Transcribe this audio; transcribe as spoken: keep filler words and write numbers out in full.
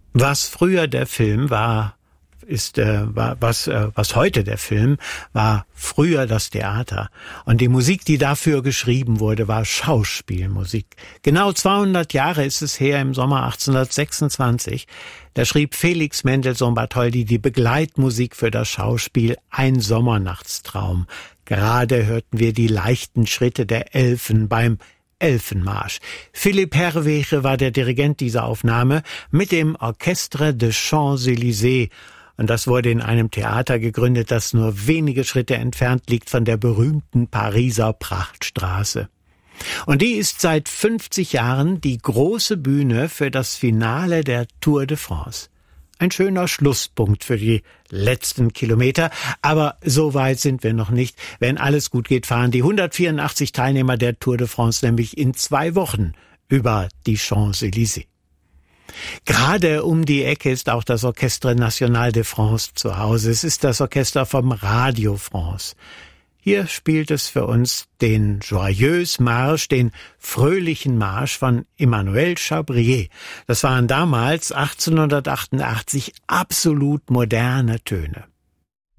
Was früher der Film war, ist äh, war, was äh, was heute der Film war, früher das Theater. Und die Musik, die dafür geschrieben wurde, war Schauspielmusik. Genau zweihundert Jahre ist es her, im Sommer achtzehnhundertsechsundzwanzig. Da schrieb Felix Mendelssohn Bartholdy die Begleitmusik für das Schauspiel Ein Sommernachtstraum. Gerade hörten wir die leichten Schritte der Elfen beim Elfenmarsch. Philipp Herwege war der Dirigent dieser Aufnahme mit dem Orchestre des Champs-Élysées. Und das wurde in einem Theater gegründet, das nur wenige Schritte entfernt liegt von der berühmten Pariser Prachtstraße. Und die ist seit fünfzig Jahren die große Bühne für das Finale der Tour de France. Ein schöner Schlusspunkt für die letzten Kilometer, aber so weit sind wir noch nicht. Wenn alles gut geht, fahren die hundertvierundachtzig Teilnehmer der Tour de France nämlich in zwei Wochen über die Champs-Élysées. Gerade um die Ecke ist auch das Orchestre National de France zu Hause. Es ist das Orchester vom Radio France. Hier spielt es für uns den Joyeuse Marche, den fröhlichen Marsch von Emmanuel Chabrier. Das waren damals achtzehnhundertachtundachtzig absolut moderne Töne.